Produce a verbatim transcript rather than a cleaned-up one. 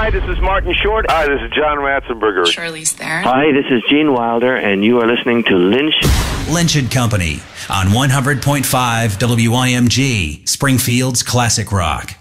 Hi, this is Martin Short. Hi, this is John Ratzenberger. Shirley's there. Hi, this is Gene Wilder, and you are listening to Lynch. Lynch and Company on one hundred point five W I M G, Springfield's Classic Rock.